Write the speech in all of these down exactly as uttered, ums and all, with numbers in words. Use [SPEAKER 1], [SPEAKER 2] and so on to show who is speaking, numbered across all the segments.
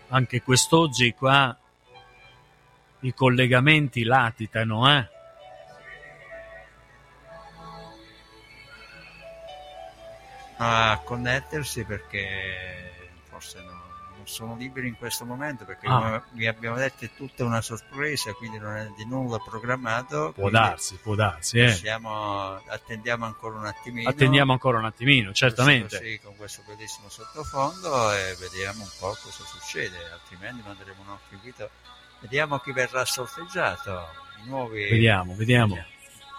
[SPEAKER 1] anche quest'oggi qua i collegamenti latitano, eh?
[SPEAKER 2] A connettersi perché forse no, non sono liberi in questo momento perché
[SPEAKER 1] Ah.
[SPEAKER 2] come vi abbiamo detto è tutta una sorpresa, quindi non è di nulla programmato.
[SPEAKER 1] Può darsi, può darsi, eh.
[SPEAKER 2] Siamo, attendiamo ancora un attimino.
[SPEAKER 1] Attendiamo ancora un attimino, certamente.
[SPEAKER 2] Così, con questo bellissimo sottofondo e vediamo un po' cosa succede, altrimenti manderemo un occhio qui. Vediamo chi verrà sorteggiato. I nuovi...
[SPEAKER 1] Vediamo, vediamo.
[SPEAKER 2] vediamo.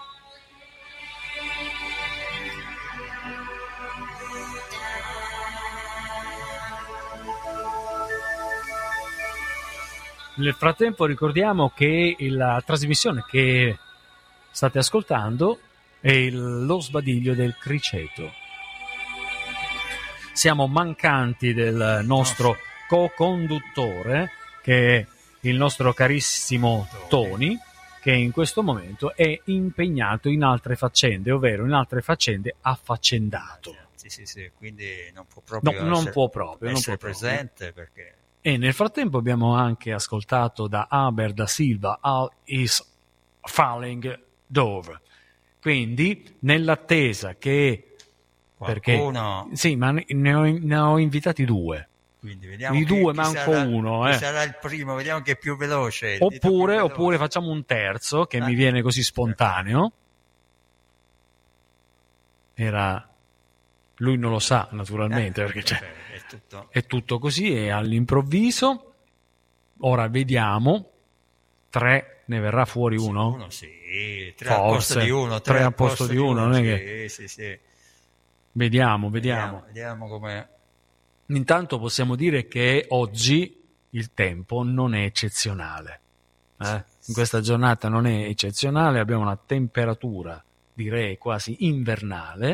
[SPEAKER 1] Nel frattempo ricordiamo che la trasmissione che state ascoltando è il, lo sbadiglio del criceto. Siamo mancanti del nostro co-conduttore, che è il nostro carissimo Tony, che in questo momento è impegnato in altre faccende, ovvero in altre faccende affaccendato.
[SPEAKER 2] Sì, sì, sì, quindi non può proprio
[SPEAKER 1] no, non
[SPEAKER 2] essere,
[SPEAKER 1] può proprio,
[SPEAKER 2] essere
[SPEAKER 1] non può
[SPEAKER 2] presente proprio. Perché...
[SPEAKER 1] E nel frattempo abbiamo anche ascoltato da Aber da Silva All is Falling Dove. Quindi nell'attesa che
[SPEAKER 2] qualcuno...
[SPEAKER 1] perché sì, ma ne ho, ne ho invitati due.
[SPEAKER 2] Quindi vediamo
[SPEAKER 1] I
[SPEAKER 2] chi,
[SPEAKER 1] due
[SPEAKER 2] chi
[SPEAKER 1] manco
[SPEAKER 2] sarà,
[SPEAKER 1] uno,
[SPEAKER 2] chi
[SPEAKER 1] eh.
[SPEAKER 2] sarà il primo, vediamo che è più veloce.
[SPEAKER 1] Oppure,
[SPEAKER 2] più veloce.
[SPEAKER 1] oppure facciamo un terzo che
[SPEAKER 2] ah.
[SPEAKER 1] mi viene così spontaneo. Era lui non lo sa naturalmente,
[SPEAKER 2] eh,
[SPEAKER 1] perché c'è,
[SPEAKER 2] è, tutto.
[SPEAKER 1] è tutto così, è all'improvviso. Ora vediamo, tre, ne verrà fuori
[SPEAKER 2] sì,
[SPEAKER 1] uno?
[SPEAKER 2] uno sì, tre
[SPEAKER 1] Forse,
[SPEAKER 2] al posto di uno.
[SPEAKER 1] Tre, tre al posto di uno, non è
[SPEAKER 2] sì,
[SPEAKER 1] che...
[SPEAKER 2] sì, sì.
[SPEAKER 1] Vediamo, vediamo.
[SPEAKER 2] Vediamo, vediamo come...
[SPEAKER 1] Intanto possiamo dire che oggi il tempo non è eccezionale. Eh? In questa giornata non è eccezionale, abbiamo una temperatura, direi quasi invernale.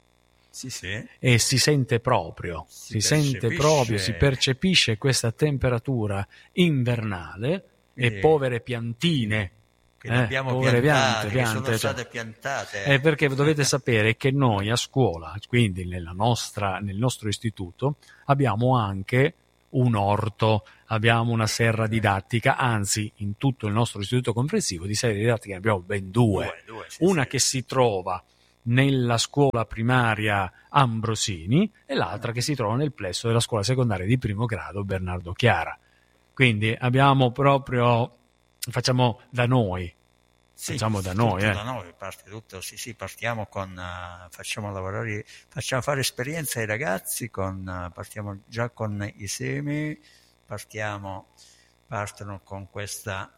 [SPEAKER 2] Sì, sì.
[SPEAKER 1] E si sente proprio, si, si sente proprio, si percepisce questa temperatura invernale. Quindi, e povere piantine
[SPEAKER 2] che eh, abbiamo povere piantate, piante, piante, che sono state
[SPEAKER 1] cioè,
[SPEAKER 2] piantate.
[SPEAKER 1] Eh, perché dovete sapere che noi a scuola, quindi nella nostra, nel nostro istituto, abbiamo anche un orto, abbiamo una serra didattica, anzi in tutto il nostro istituto comprensivo di serre didattiche ne abbiamo ben due.
[SPEAKER 2] due, due sì,
[SPEAKER 1] una
[SPEAKER 2] sì.
[SPEAKER 1] che si trova nella scuola primaria Ambrosini e l'altra che si trova nel plesso della scuola secondaria di primo grado Bernardo Chiara. Quindi abbiamo proprio, facciamo da noi,
[SPEAKER 2] sì,
[SPEAKER 1] facciamo da noi, eh.
[SPEAKER 2] da noi, parte tutto, sì, sì, partiamo con, uh, facciamo lavorare, facciamo fare esperienza ai ragazzi, con, uh, partiamo già con i semi, partiamo, partono con questa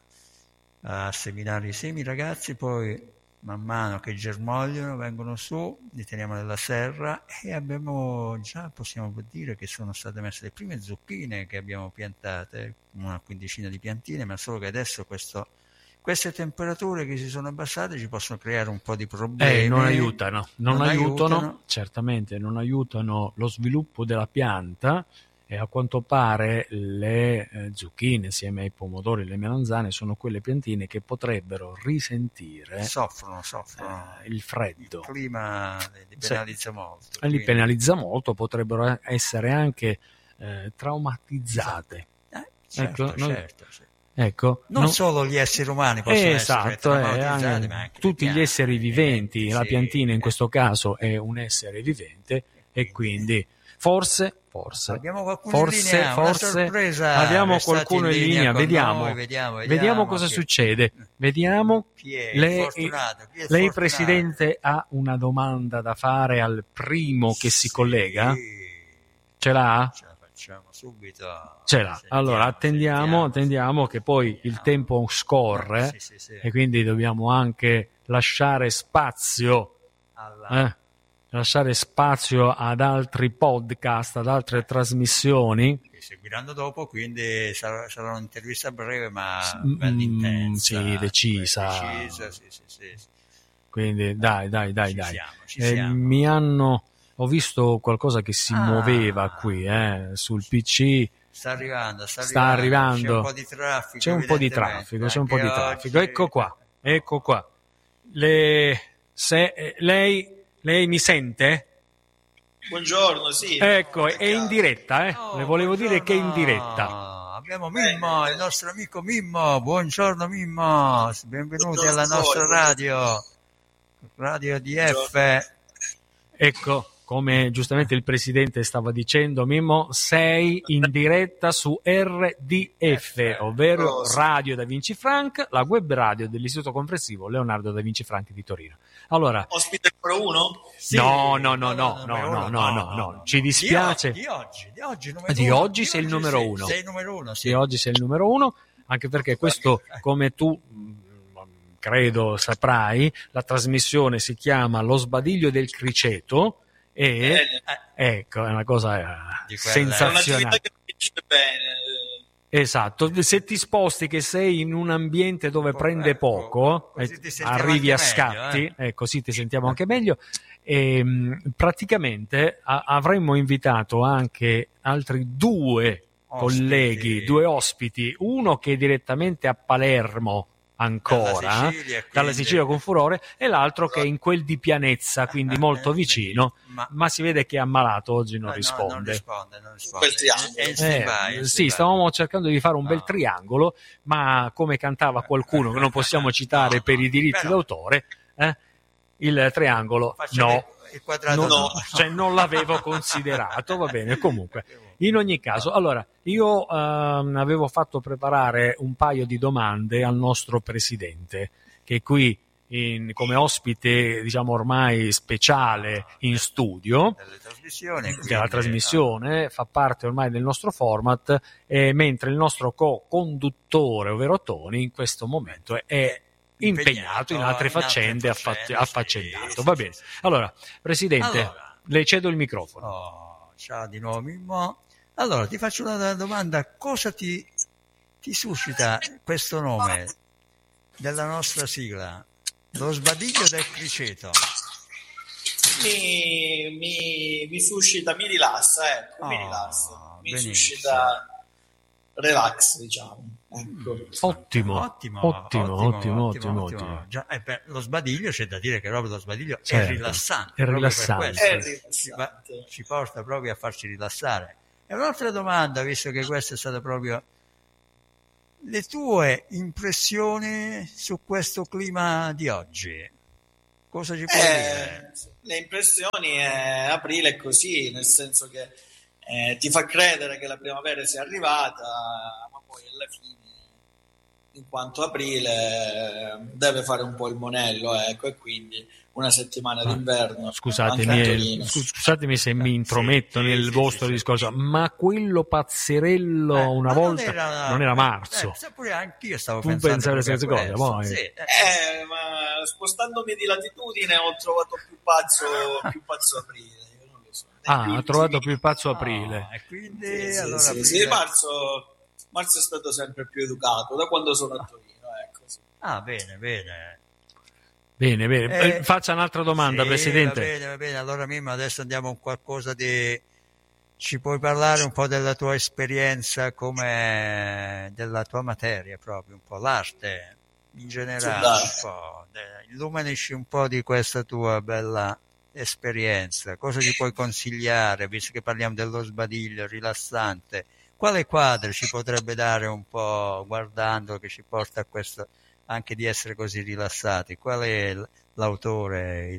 [SPEAKER 2] uh, seminare i semi ragazzi, poi man mano che germogliano vengono su, li teniamo nella serra e abbiamo già, possiamo dire che sono state messe le prime zucchine che abbiamo piantate, una quindicina di piantine, ma solo che adesso questo, queste temperature che si sono abbassate ci possono creare un po' di problemi.
[SPEAKER 1] Eh, non aiutano, non,
[SPEAKER 2] non
[SPEAKER 1] aiutano,
[SPEAKER 2] aiutano,
[SPEAKER 1] certamente non aiutano lo sviluppo della pianta. E a quanto pare le eh, zucchine insieme ai pomodori e le melanzane sono quelle piantine che potrebbero risentire
[SPEAKER 2] soffrono, soffrono.
[SPEAKER 1] Eh, il freddo.
[SPEAKER 2] Il clima li penalizza
[SPEAKER 1] sì.
[SPEAKER 2] molto.
[SPEAKER 1] Li quindi... penalizza molto, potrebbero essere anche eh, traumatizzate.
[SPEAKER 2] Eh, certo,
[SPEAKER 1] ecco, noi...
[SPEAKER 2] certo, certo.
[SPEAKER 1] Ecco,
[SPEAKER 2] non
[SPEAKER 1] no...
[SPEAKER 2] solo gli esseri umani possono
[SPEAKER 1] esatto,
[SPEAKER 2] essere traumatizzati,
[SPEAKER 1] eh,
[SPEAKER 2] ma anche
[SPEAKER 1] tutti
[SPEAKER 2] piante,
[SPEAKER 1] gli esseri viventi,
[SPEAKER 2] eh,
[SPEAKER 1] la
[SPEAKER 2] sì,
[SPEAKER 1] piantina in
[SPEAKER 2] eh.
[SPEAKER 1] questo caso è un essere vivente e quindi forse, forse,
[SPEAKER 2] abbiamo qualcuno
[SPEAKER 1] forse,
[SPEAKER 2] in linea,
[SPEAKER 1] forse
[SPEAKER 2] una sorpresa,
[SPEAKER 1] abbiamo qualcuno in linea, linea vediamo,
[SPEAKER 2] noi, vediamo, vediamo,
[SPEAKER 1] vediamo cosa
[SPEAKER 2] chi...
[SPEAKER 1] succede, vediamo,
[SPEAKER 2] chi è
[SPEAKER 1] lei,
[SPEAKER 2] fortunato, chi è
[SPEAKER 1] lei
[SPEAKER 2] fortunato?
[SPEAKER 1] Presidente ha una domanda da fare al primo che si
[SPEAKER 2] sì,
[SPEAKER 1] collega? Ce l'ha?
[SPEAKER 2] Ce la facciamo subito.
[SPEAKER 1] Ce l'ha.
[SPEAKER 2] Sentiamo,
[SPEAKER 1] allora attendiamo,
[SPEAKER 2] sentiamo,
[SPEAKER 1] attendiamo che poi
[SPEAKER 2] sentiamo.
[SPEAKER 1] il tempo scorre
[SPEAKER 2] sì, sì, sì.
[SPEAKER 1] e quindi dobbiamo anche lasciare spazio
[SPEAKER 2] Alla...
[SPEAKER 1] eh, lasciare spazio ad altri podcast, ad altre trasmissioni
[SPEAKER 2] che seguiranno dopo, quindi sarà, sarà un'intervista breve ma
[SPEAKER 1] mm,
[SPEAKER 2] ben intensa,
[SPEAKER 1] sì, decisa,
[SPEAKER 2] decisa sì, sì, sì.
[SPEAKER 1] Quindi dai, dai, dai,
[SPEAKER 2] ci
[SPEAKER 1] dai.
[SPEAKER 2] Siamo, ci
[SPEAKER 1] eh,
[SPEAKER 2] siamo.
[SPEAKER 1] mi hanno ho visto qualcosa che si
[SPEAKER 2] ah,
[SPEAKER 1] muoveva qui eh, sul P C.
[SPEAKER 2] Sta arrivando, sta,
[SPEAKER 1] sta arrivando,
[SPEAKER 2] arrivando. C'è un po' di traffico.
[SPEAKER 1] C'è un po' di traffico, c'è un po' di traffico.
[SPEAKER 2] Oggi...
[SPEAKER 1] Ecco qua, ecco qua. Le, se, lei, lei mi sente?
[SPEAKER 3] Buongiorno, sì.
[SPEAKER 1] Ecco, è in diretta, eh.
[SPEAKER 2] Oh,
[SPEAKER 1] Le volevo
[SPEAKER 2] buongiorno.
[SPEAKER 1] dire che è in diretta.
[SPEAKER 2] abbiamo Mimmo, il nostro amico Mimmo. Buongiorno Mimmo, benvenuti Buongiorno alla nostra radio, Radio D F.
[SPEAKER 1] Ecco, come giustamente il presidente stava dicendo, Mimmo, sei in diretta su R D F, ovvero Radio Da Vinci Frank, la web radio dell'Istituto Comprensivo Leonardo Da Vinci Frank di Torino. Allora,
[SPEAKER 3] ospite numero uno?
[SPEAKER 1] Sì, no, no, no, no, no, no, no, no, no, ci dispiace.
[SPEAKER 2] Di oggi, di oggi, numero
[SPEAKER 1] di
[SPEAKER 2] uno.
[SPEAKER 1] oggi sei il numero uno.
[SPEAKER 2] Sei il numero uno, sì.
[SPEAKER 1] Di oggi sei il numero uno, anche perché questo, come tu credo saprai, la trasmissione si chiama Lo sbadiglio del criceto e ecco, è una cosa sensazionale.
[SPEAKER 3] È un'attività che finisce bene.
[SPEAKER 1] Esatto, se ti sposti che sei in un ambiente dove prende ecco, poco, eh, arrivi a scatti, meglio, eh. eh, così ti sentiamo anche meglio. E, praticamente a- avremmo invitato anche altri due ospiti. colleghi, due ospiti, uno che è direttamente a Palermo ancora, dalla Sicilia, quindi... dalla Sicilia con furore, e l'altro che è in quel di Pianezza, quindi molto vicino, ma, ma si vede che è ammalato oggi, non
[SPEAKER 2] no,
[SPEAKER 1] risponde.
[SPEAKER 2] Non risponde, non risponde.
[SPEAKER 3] Quel triangolo.
[SPEAKER 1] Eh, eh, sì, stavamo cercando di fare un no. bel triangolo, ma come cantava qualcuno che non possiamo citare no, per i diritti però... d'autore, eh, il triangolo
[SPEAKER 2] Faccio
[SPEAKER 1] no.
[SPEAKER 2] Il quadrato
[SPEAKER 1] non,
[SPEAKER 2] no.
[SPEAKER 1] Cioè non l'avevo considerato, va bene, comunque. In ogni caso, allora, io ehm, avevo fatto preparare un paio di domande al nostro presidente, che è qui in, come ospite, diciamo, ormai speciale in studio, della trasmissione, fa parte ormai del nostro format, eh, mentre il nostro co-conduttore, ovvero Tony, in questo momento è, è impegnato in altre in faccende, faccende affaccendato. Sì, va bene. Allora, presidente, allora, le cedo il microfono.
[SPEAKER 2] Oh, ciao di nuovo, Mimmo. Allora, ti faccio una domanda. Cosa ti, ti suscita questo nome della nostra sigla? Lo sbadiglio del criceto.
[SPEAKER 3] Mi, mi, mi suscita, mi rilassa, ecco, oh, mi rilassa. Mi benissimo. suscita relax, diciamo. Ecco.
[SPEAKER 1] Ottimo, ottimo, ottimo, ottimo, ottimo, ottimo, ottimo.
[SPEAKER 2] Già, eh, per lo sbadiglio c'è da dire che proprio lo sbadiglio
[SPEAKER 1] certo,
[SPEAKER 2] è rilassante.
[SPEAKER 1] È rilassante.
[SPEAKER 2] È rilassante. Ci, va, ci porta proprio a farci rilassare. E un'altra domanda, visto che questa è stata proprio le tue impressioni su questo clima di oggi. Cosa ci puoi
[SPEAKER 3] eh,
[SPEAKER 2] dire?
[SPEAKER 3] Le impressioni è aprile è così, nel senso che eh, ti fa credere che la primavera sia arrivata, ma poi alla fine, in quanto aprile, deve fare un po' il monello, ecco, e quindi una settimana ah, d'inverno.
[SPEAKER 1] Scusatemi, scusatemi se mi intrometto sì, nel sì, vostro sì, discorso, sì. ma quello pazzerello eh, una volta non era, non era marzo.
[SPEAKER 2] Eh, pure anch'io stavo
[SPEAKER 1] tu
[SPEAKER 2] pensando
[SPEAKER 1] pensavi le stesse cose, poi.
[SPEAKER 3] Sì, eh, eh, ma spostandomi di latitudine ho trovato più pazzo, più pazzo aprile. Io non lo so.
[SPEAKER 1] Ah, ha trovato più pazzo aprile.
[SPEAKER 2] No, e quindi
[SPEAKER 3] sì,
[SPEAKER 2] allora
[SPEAKER 3] sì,
[SPEAKER 2] aprile...
[SPEAKER 3] sì, marzo, marzo è stato sempre più educato da quando sono a Torino. Ecco, sì.
[SPEAKER 2] Ah, bene, bene.
[SPEAKER 1] Bene, bene. Eh, Faccia un'altra domanda,
[SPEAKER 2] sì,
[SPEAKER 1] Presidente.
[SPEAKER 2] Va bene, va bene. Allora, Mimmo, adesso andiamo a qualcosa di... Ci puoi parlare un po' della tua esperienza, come della tua materia proprio, un po' l'arte in generale, un po'. Illuminici un po' di questa tua bella esperienza. Cosa ci puoi consigliare, visto che parliamo dello sbadiglio rilassante? Quale quadro ci potrebbe dare un po', guardando, che ci porta a questo... anche di essere così rilassati? Qual è l'autore?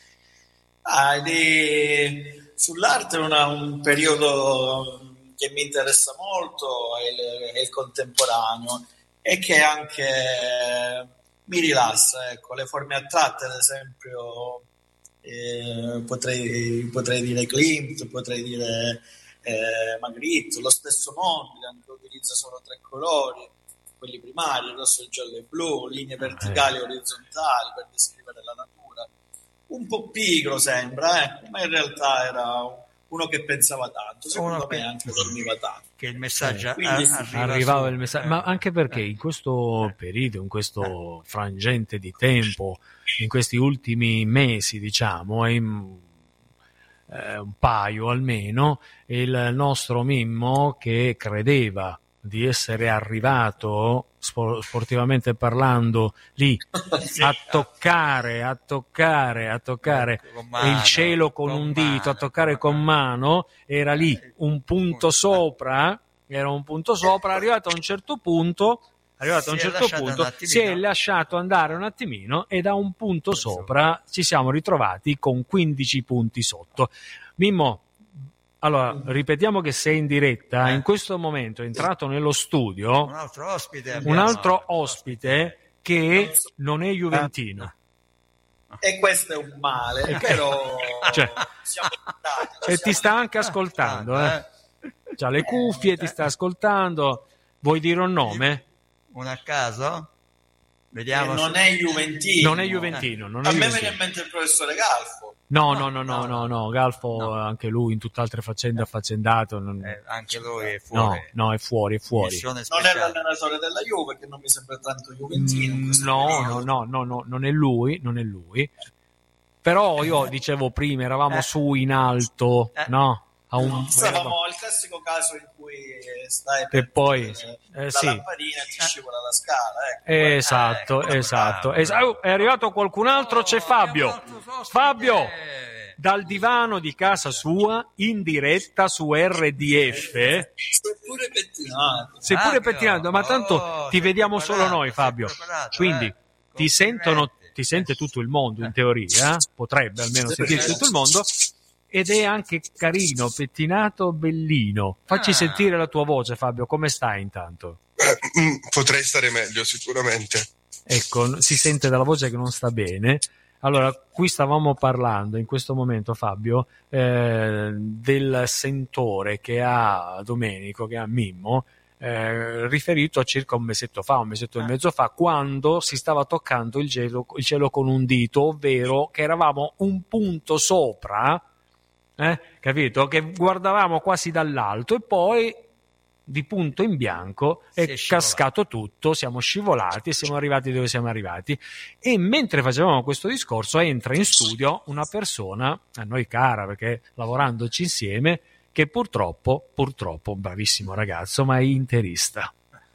[SPEAKER 3] Ah, di... Sull'arte è una, un periodo che mi interessa molto, è il, è il contemporaneo, e che anche mi rilassa, ecco. Le forme astratte, ad esempio, eh, potrei, potrei dire Klimt, potrei dire eh, Magritte, lo stesso Mondrian, che utilizza solo tre colori, quelli primari, il rosso, il giallo e il blu, linee verticali e orizzontali per descrivere la natura. Un po' pigro sembra, eh? ma in realtà era uno che pensava tanto, secondo me anche dormiva tanto.
[SPEAKER 2] Che il messaggio
[SPEAKER 3] eh, quindi,
[SPEAKER 2] a- arriva
[SPEAKER 1] arrivava
[SPEAKER 2] su,
[SPEAKER 1] il messaggio,
[SPEAKER 2] eh.
[SPEAKER 1] ma anche perché in questo periodo, in questo frangente di tempo, in questi ultimi mesi, diciamo, in, eh, un paio almeno, il nostro Mimmo, che credeva di essere arrivato sportivamente parlando lì a toccare a toccare a toccare mano, il cielo con, con un dito, mano, a toccare con mano, era lì un punto sopra, era un punto sopra, arrivato a un certo punto, arrivato a un certo punto si è lasciato andare un attimino e da un punto sopra ci siamo ritrovati con quindici punti sotto. Mimmo, allora ripetiamo che sei in diretta,
[SPEAKER 2] eh.
[SPEAKER 1] in questo momento è entrato nello studio
[SPEAKER 2] un altro ospite,
[SPEAKER 1] un altro ospite che non è juventino.
[SPEAKER 3] E questo è un male, però
[SPEAKER 1] cioè,
[SPEAKER 3] siamo andati,
[SPEAKER 1] e ti sta anche ascoltando, eh? C'ha le cuffie, ti sta ascoltando. Vuoi dire un nome?
[SPEAKER 2] Un a caso? Vediamo.
[SPEAKER 3] Eh, non è juventino.
[SPEAKER 1] Non è juventino. Non è
[SPEAKER 3] a me
[SPEAKER 1] juventino.
[SPEAKER 3] viene in mente il professore Galfo.
[SPEAKER 1] No, no, no, no, no, no. Galfo, no. Anche lui in tutt'altre faccende affaccendato. Non...
[SPEAKER 2] Eh, anche lui è fuori.
[SPEAKER 1] No, no, è fuori, è fuori.
[SPEAKER 3] Non è l'allenatore della Juve, che non mi sembra tanto juventino.
[SPEAKER 1] Mm, no, no, no, no, no, non è lui, non è lui. Però io dicevo prima, eravamo eh. su in alto, eh. no? A un...
[SPEAKER 3] Stavamo al classico caso in cui stai per
[SPEAKER 1] e poi
[SPEAKER 3] eh,
[SPEAKER 1] la
[SPEAKER 3] sì. lampadina ti scivola la scala, ecco.
[SPEAKER 1] esatto, eh, esatto, esatto. È arrivato qualcun altro, c'è Fabio Fabio dal divano di casa sua in diretta su R D F.
[SPEAKER 3] Sei pure pettinato
[SPEAKER 1] sei pure pettinato ma tanto oh, ti vediamo solo noi, Fabio, quindi eh, ti sentono, ti sente tutto il mondo in teoria, eh? Potrebbe almeno sentire tutto il mondo. Ed è anche carino, pettinato, bellino. Facci ah. sentire la tua voce, Fabio. Come stai intanto?
[SPEAKER 4] Eh, potrei stare meglio, sicuramente.
[SPEAKER 1] Ecco, si sente dalla voce che non sta bene. Allora, qui stavamo parlando in questo momento, Fabio, eh, del sentore che ha Domenico, che ha Mimmo, eh, riferito a circa un mesetto fa, un mesetto e mezzo fa, quando si stava toccando il cielo, il cielo con un dito, ovvero che eravamo un punto sopra. Eh, capito? Che guardavamo quasi dall'alto e poi di punto in bianco è, è cascato tutto, siamo scivolati e siamo arrivati dove siamo arrivati. E mentre facevamo questo discorso entra in studio una persona a noi cara, perché lavorandoci insieme, che purtroppo, purtroppo, bravissimo ragazzo, ma è interista.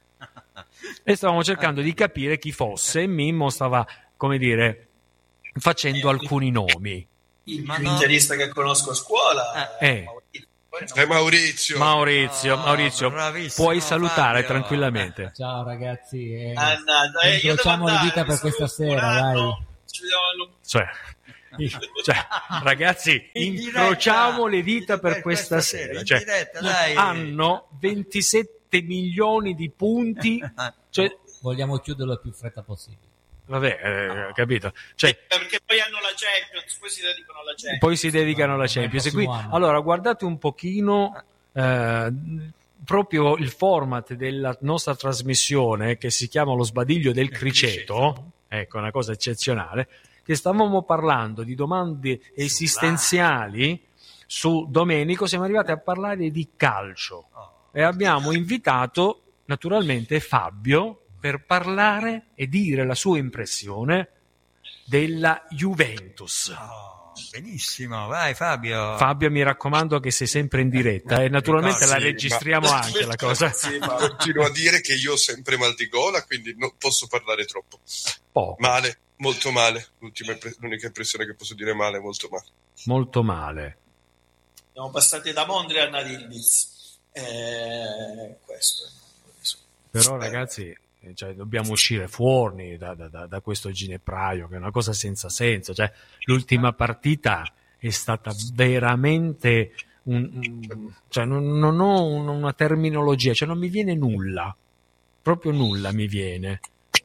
[SPEAKER 1] E stavamo cercando di capire chi fosse e Mimmo stava, come dire, facendo alcuni nomi.
[SPEAKER 3] Il più no. interista che conosco a scuola
[SPEAKER 1] eh.
[SPEAKER 4] è Maurizio.
[SPEAKER 1] Maurizio,
[SPEAKER 2] oh,
[SPEAKER 1] Maurizio puoi salutare
[SPEAKER 2] Fabio.
[SPEAKER 1] Tranquillamente.
[SPEAKER 5] Ciao ragazzi, eh,
[SPEAKER 3] Annata, eh,
[SPEAKER 5] incrociamo le dita per questa sera, dai.
[SPEAKER 1] Cioè, cioè, ragazzi, incrociamo le dita per, per questa, questa sera. Cioè, diretta, dai. Hanno ventisette milioni di punti. Cioè,
[SPEAKER 5] vogliamo chiuderlo il più fretta possibile.
[SPEAKER 1] Vabbè, eh, capito? Cioè,
[SPEAKER 3] perché poi hanno la Champions, poi si dedicano alla Champions.
[SPEAKER 1] Poi si dedicano alla Champions. E qui, allora, guardate un pochino eh, proprio il format della nostra trasmissione, che si chiama Lo sbadiglio del criceto. Ecco, una cosa eccezionale. Che stavamo parlando di domande esistenziali su Domenico, siamo arrivati a parlare di calcio e abbiamo invitato naturalmente Fabio per parlare e dire la sua impressione della Juventus.
[SPEAKER 2] Oh, benissimo, vai Fabio.
[SPEAKER 1] Fabio, mi raccomando che sei sempre in diretta e naturalmente la registriamo
[SPEAKER 4] ma...
[SPEAKER 1] anche la cosa.
[SPEAKER 4] Sì, ma continuo a dire che io ho sempre mal di gola, quindi non posso parlare troppo.
[SPEAKER 1] Poco.
[SPEAKER 4] Male, molto male. L'ultima impre... L'unica impressione che posso dire è male, molto male.
[SPEAKER 1] Molto male.
[SPEAKER 3] Siamo passati da Mondrian ad Ildiz. Eh, questo.
[SPEAKER 1] Però ragazzi... Cioè, dobbiamo uscire fuori da, da, da questo ginepraio, che è una cosa senza senso. Cioè, l'ultima partita è stata veramente un, un, cioè, non, non ho una terminologia, cioè non mi viene nulla, proprio nulla mi viene.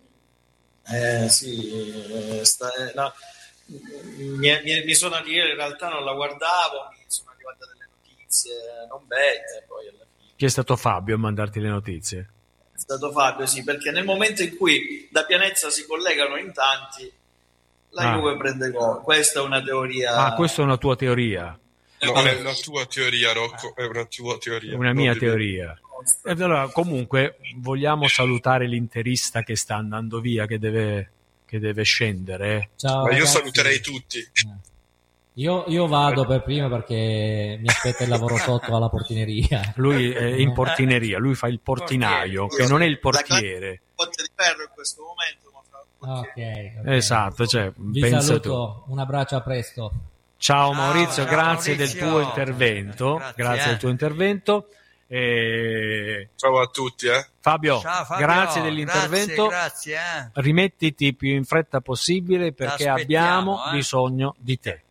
[SPEAKER 3] Eh sì, sta, no, mi, mi, mi sono a dire, in realtà non la guardavo, mi sono arrivate delle notizie non belle, poi alla fine.
[SPEAKER 1] Chi è stato Fabio a mandarti le notizie?
[SPEAKER 3] È stato Fabio, sì, perché nel momento in cui da Pianezza si collegano in tanti, la ah. Juve prende gol. Questa è una teoria.
[SPEAKER 1] Ah, questa è una tua teoria.
[SPEAKER 4] No, Vabbè. è una tua teoria, Rocco, è una tua teoria.
[SPEAKER 1] Una mia teoria. E allora, comunque, vogliamo salutare l'interista che sta andando via, che deve, che deve scendere.
[SPEAKER 5] Ciao,
[SPEAKER 4] Ma io
[SPEAKER 5] ragazzi.
[SPEAKER 4] saluterei tutti.
[SPEAKER 5] Io, io vado per prima perché mi aspetta il lavoro sotto alla portineria.
[SPEAKER 1] Lui è in portineria, lui fa il portinaio, che non è il portiere.
[SPEAKER 3] Ponte di ferro in questo momento. Ma fa
[SPEAKER 5] okay, ok,
[SPEAKER 1] esatto, cioè,
[SPEAKER 5] vi
[SPEAKER 1] pensa
[SPEAKER 5] saluto,
[SPEAKER 1] tu.
[SPEAKER 5] Un abbraccio, a presto.
[SPEAKER 1] Ciao Maurizio,
[SPEAKER 2] ciao,
[SPEAKER 1] grazie
[SPEAKER 2] Maurizio.
[SPEAKER 1] del tuo intervento,
[SPEAKER 2] grazie,
[SPEAKER 1] grazie
[SPEAKER 2] eh.
[SPEAKER 1] del tuo intervento. E...
[SPEAKER 4] Ciao a tutti, eh.
[SPEAKER 1] Fabio,
[SPEAKER 2] Ciao, Fabio,
[SPEAKER 1] grazie dell'intervento.
[SPEAKER 2] Grazie, grazie, eh.
[SPEAKER 1] Rimettiti più in fretta possibile perché abbiamo
[SPEAKER 2] eh.
[SPEAKER 1] bisogno di te.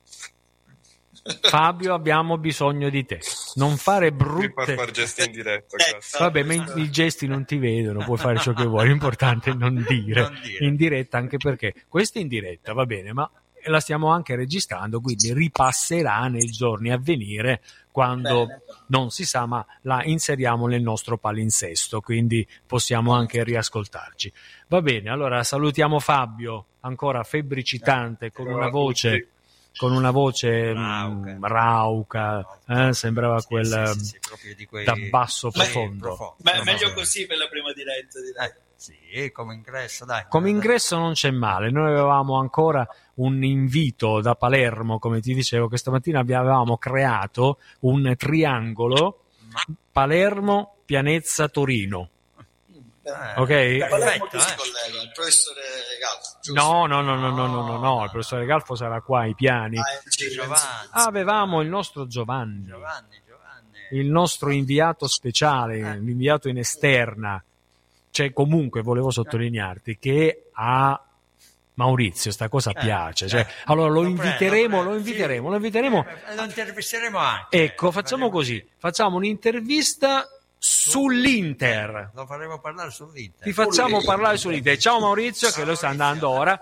[SPEAKER 1] Fabio, abbiamo bisogno di te. Non fare
[SPEAKER 4] Mi
[SPEAKER 1] brutte.
[SPEAKER 4] far fare gesti in diretta, grazie.
[SPEAKER 1] Vabbè, ma i, i gesti non ti vedono, puoi fare ciò che vuoi. L'importante è non dire,
[SPEAKER 2] Non dire.
[SPEAKER 1] in diretta, anche perché questa è in diretta, va bene, ma la stiamo anche registrando, quindi ripasserà nei giorni a venire quando
[SPEAKER 3] Bene.
[SPEAKER 1] non si sa, ma la inseriamo nel nostro palinsesto, quindi possiamo anche riascoltarci. Va bene, allora salutiamo Fabio, ancora febbricitante, con
[SPEAKER 4] Ciao
[SPEAKER 1] una
[SPEAKER 4] a
[SPEAKER 1] voce
[SPEAKER 4] tutti.
[SPEAKER 1] con una voce
[SPEAKER 2] Rauca.
[SPEAKER 1] mh, rauca, eh, sembrava
[SPEAKER 2] Sì,
[SPEAKER 1] quel
[SPEAKER 2] sì, sì, sì, proprio di quei-
[SPEAKER 1] da basso
[SPEAKER 2] sì,
[SPEAKER 1] profondo.
[SPEAKER 2] profondo.
[SPEAKER 3] Beh,
[SPEAKER 2] No,
[SPEAKER 3] meglio
[SPEAKER 2] no,
[SPEAKER 3] così per la prima diretta, direi.
[SPEAKER 2] eh, sì, come ingresso, dai.
[SPEAKER 1] Come ingresso non c'è male, noi avevamo ancora un invito da Palermo, come ti dicevo, questa mattina avevamo creato un triangolo Palermo, Pianezza, Torino.
[SPEAKER 2] Eh,
[SPEAKER 1] Ok?
[SPEAKER 3] Da Palermo
[SPEAKER 2] perfetto,
[SPEAKER 3] chi si
[SPEAKER 2] eh.
[SPEAKER 3] collega? Il professore Gallo, giusto?
[SPEAKER 1] No, no, no, no, no, no, no, no, il professore Galfo sarà qua ai piani.
[SPEAKER 3] Ah, in giro,
[SPEAKER 2] Giovanni.
[SPEAKER 1] Avevamo il nostro Giovanni,
[SPEAKER 2] Giovanni, Giovanni.
[SPEAKER 1] il nostro inviato speciale, l'inviato in esterna. Cioè, comunque, volevo sottolinearti che a Maurizio sta cosa
[SPEAKER 2] Eh,
[SPEAKER 1] piace.
[SPEAKER 2] eh.
[SPEAKER 1] Cioè, allora lo
[SPEAKER 2] Lo prendo,
[SPEAKER 1] inviteremo,
[SPEAKER 2] lo
[SPEAKER 1] lo
[SPEAKER 2] prendo,
[SPEAKER 1] inviteremo,
[SPEAKER 2] sì.
[SPEAKER 1] lo inviteremo.
[SPEAKER 2] Eh, lo intervisteremo anche.
[SPEAKER 1] Ecco, facciamo così, facciamo un'intervista sull'Inter.
[SPEAKER 2] Lo faremo parlare sull'Inter.
[SPEAKER 1] Ti facciamo parlare sull'Inter. Ciao Maurizio, che lo sta andando ora.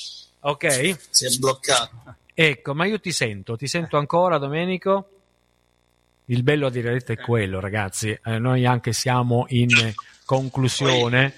[SPEAKER 1] Ok?
[SPEAKER 3] Si è bloccato.
[SPEAKER 1] Ecco, ma io ti sento, ti sento ancora, Domenico? Il bello a diretta è quello, ragazzi. Eh, noi anche siamo in conclusione.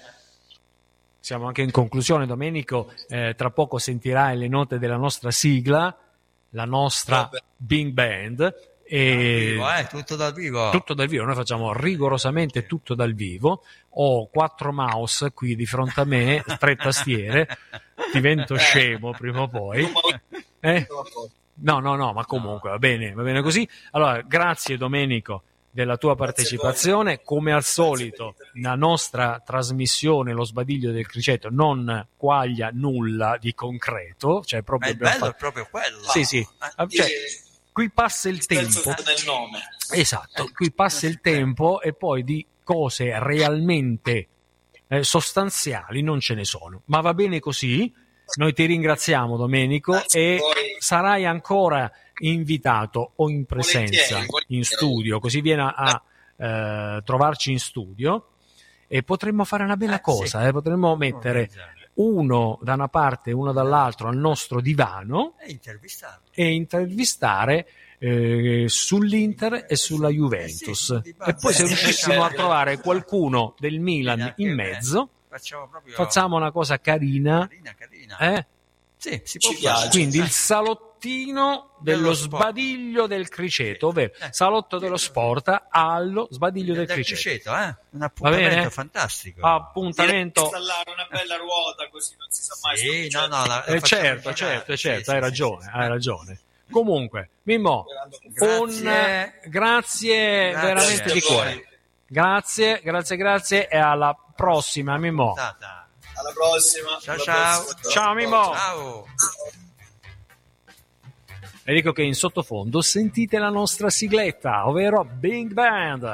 [SPEAKER 1] Siamo anche in conclusione, Domenico. Eh, tra poco sentirai le note della nostra sigla, la nostra
[SPEAKER 3] Vabbè.
[SPEAKER 1] Big Band.
[SPEAKER 2] Dal
[SPEAKER 1] E
[SPEAKER 2] vivo, eh, tutto dal vivo.
[SPEAKER 1] tutto dal vivo, noi facciamo rigorosamente tutto dal vivo. Ho quattro mouse qui di fronte a me, tre tastiere, divento scemo prima o poi. Eh? No, no, no, ma comunque va bene, va bene così. Allora, grazie Domenico della tua partecipazione. Come al solito, la nostra trasmissione, lo sbadiglio del criceto, non quaglia nulla di concreto, cioè
[SPEAKER 2] Ma
[SPEAKER 1] proprio
[SPEAKER 2] il
[SPEAKER 1] abbiamo
[SPEAKER 2] bello è
[SPEAKER 1] fatto-
[SPEAKER 2] proprio quello.
[SPEAKER 1] Sì, sì.
[SPEAKER 2] Eh,
[SPEAKER 1] Cioè, qui passa il
[SPEAKER 3] Penso
[SPEAKER 1] tempo.
[SPEAKER 3] sta nel nome.
[SPEAKER 1] Esatto, qui passa il tempo e poi di cose realmente eh, sostanziali non ce ne sono. Ma va bene così. Noi ti ringraziamo, Domenico,
[SPEAKER 3] Grazie
[SPEAKER 1] e
[SPEAKER 3] a voi.
[SPEAKER 1] sarai ancora invitato o in presenza
[SPEAKER 3] Volentieri, volentieri.
[SPEAKER 1] in studio, così vieni a eh, trovarci in studio e potremmo fare una bella
[SPEAKER 2] Eh,
[SPEAKER 1] cosa,
[SPEAKER 2] sì.
[SPEAKER 1] eh, potremmo mettere
[SPEAKER 2] Organizzare.
[SPEAKER 1] uno da una parte e uno dall'altro al nostro divano
[SPEAKER 2] E intervistarlo.
[SPEAKER 1] e intervistare eh, sull'Inter e sulla Juventus.
[SPEAKER 2] Eh sì,
[SPEAKER 1] E poi se
[SPEAKER 3] eh,
[SPEAKER 1] riuscissimo a
[SPEAKER 3] eh,
[SPEAKER 1] trovare qualcuno del Milan
[SPEAKER 2] Anche
[SPEAKER 1] in
[SPEAKER 2] me.
[SPEAKER 1] mezzo,
[SPEAKER 2] Facciamo proprio
[SPEAKER 1] facciamo una cosa carina,
[SPEAKER 2] carina, carina.
[SPEAKER 1] eh?
[SPEAKER 2] Sì, si può
[SPEAKER 3] Ci
[SPEAKER 2] fare.
[SPEAKER 3] piace.
[SPEAKER 1] Quindi il salottino dello
[SPEAKER 2] Dello sport.
[SPEAKER 1] sbadiglio del criceto, ovvero
[SPEAKER 2] Eh.
[SPEAKER 1] salotto dello sport allo sbadiglio del criceto.
[SPEAKER 2] eh? Un
[SPEAKER 1] bene?
[SPEAKER 2] appuntamento fantastico.
[SPEAKER 1] Appuntamento.
[SPEAKER 3] Installare una bella ruota così non si sa mai.
[SPEAKER 2] Sì,
[SPEAKER 3] se non
[SPEAKER 2] no,
[SPEAKER 3] c'è-
[SPEAKER 2] no, la-
[SPEAKER 1] Eh,
[SPEAKER 2] lo facciamo
[SPEAKER 1] certo,
[SPEAKER 2] girare.
[SPEAKER 1] certo,
[SPEAKER 2] Sì,
[SPEAKER 1] certo,
[SPEAKER 2] sì,
[SPEAKER 1] hai
[SPEAKER 2] sì,
[SPEAKER 1] ragione,
[SPEAKER 2] sì, sì.
[SPEAKER 1] hai ragione. Comunque, Mimmo,
[SPEAKER 2] Grazie.
[SPEAKER 1] un grazie, veramente
[SPEAKER 2] Grazie
[SPEAKER 1] di
[SPEAKER 3] a voi.
[SPEAKER 1] cuore. Grazie, grazie, grazie e alla prossima, Mimmo.
[SPEAKER 2] Puntata.
[SPEAKER 3] Alla prossima.
[SPEAKER 2] Ciao,
[SPEAKER 3] alla
[SPEAKER 2] ciao.
[SPEAKER 3] prossima.
[SPEAKER 1] Ciao, Mimmo.
[SPEAKER 2] Ciao.
[SPEAKER 1] E dico che in sottofondo sentite la nostra sigletta, ovvero Big Band.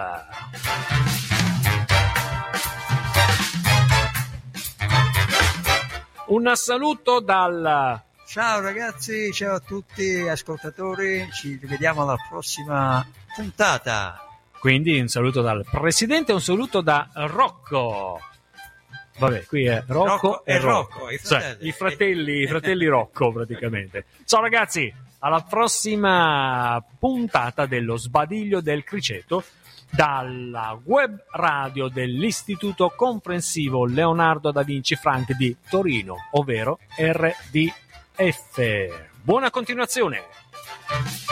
[SPEAKER 1] Un saluto dal
[SPEAKER 2] Ciao ragazzi, ciao a tutti ascoltatori, ci rivediamo alla prossima puntata.
[SPEAKER 1] quindi un saluto dal presidente e un saluto da Rocco. Vabbè, qui è Rocco,
[SPEAKER 2] Rocco
[SPEAKER 1] e
[SPEAKER 2] e
[SPEAKER 1] Rocco,
[SPEAKER 2] Rocco, i
[SPEAKER 1] Cioè,
[SPEAKER 2] fratelli.
[SPEAKER 1] i fratelli, i fratelli Rocco praticamente. Ciao ragazzi, alla prossima puntata dello Sbadiglio del Criceto dalla web radio dell'Istituto Comprensivo Leonardo da Vinci Frank di Torino, ovvero R D F. Buona continuazione!